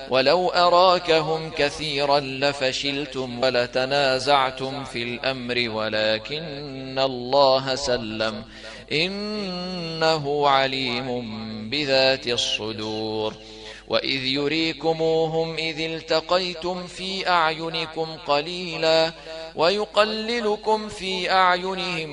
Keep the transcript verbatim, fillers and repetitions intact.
ولو أراكهم كثيرا لفشلتم ولتنازعتم في الأمر ولكن الله سلم إنه عليم بذات الصدور. وإذ يريكموهم إذ التقيتم في أعينكم قليلا ويقللكم في أعينهم